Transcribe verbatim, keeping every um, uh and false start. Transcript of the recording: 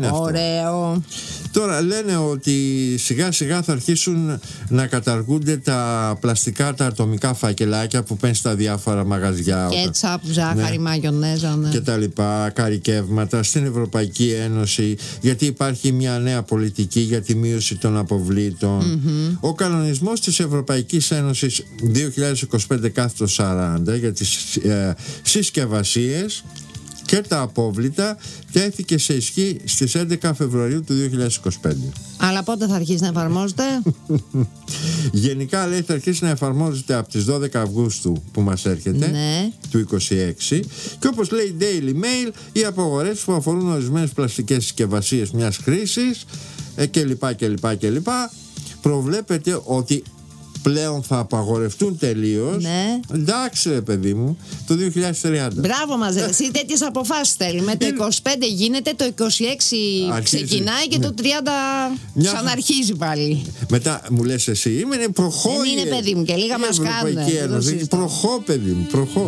αυτό. Ωραίο. Τώρα λένε ότι σιγά σιγά θα αρχίσουν να καταργούνται τα πλαστικά, τα ατομικά φακελάκια που παίρνει στα διάφορα μαγαζιά. Κέτσαπ, ζάχαρη, ναι, μαγιονέζα, ναι, και τα λοιπά, καρικεύματα στην Ευρωπαϊκή Ένωση, γιατί υπάρχει μια νέα πολιτική για τη μείωση των αποβλήτων. Mm-hmm. Ο κανονισμός της Ευρωπαϊκής Ένωσης δύο χιλιάδες είκοσι πέντε σαράντα για τις ε, συσκευασίες και τα απόβλητα τέθηκε σε ισχύ στις έντεκα Φεβρουαρίου του δύο χιλιάδες είκοσι πέντε. Αλλά πότε θα αρχίσει να εφαρμόζεται? Γενικά λέει θα αρχίσει να εφαρμόζεται από τις δώδεκα Αυγούστου που μας έρχεται, ναι, του είκοσι έξι, και όπως λέει Daily Mail, οι απαγορεύσεις που αφορούν ορισμένες πλαστικές συσκευασίες μιας χρήσης ε, κλπ κλπ κλπ προβλέπεται ότι πλέον θα απαγορευτούν τελείως. Ναι. Εντάξει ρε παιδί μου, το δύο χιλιάδες τριάντα. Μπράβο μας, εσύ τέτοιες αποφάσεις θέλουμε. Το είκοσι πέντε γίνεται, το είκοσι έξι αρχίζει, ξεκινάει και ναι, το τριάντα μια... ξαναρχίζει πάλι. Μετά μου λες εσύ, είμαι προχώ. Δεν είναι παιδί μου και λίγα μας κάνουν. Προχώ παιδί μου, προχώ.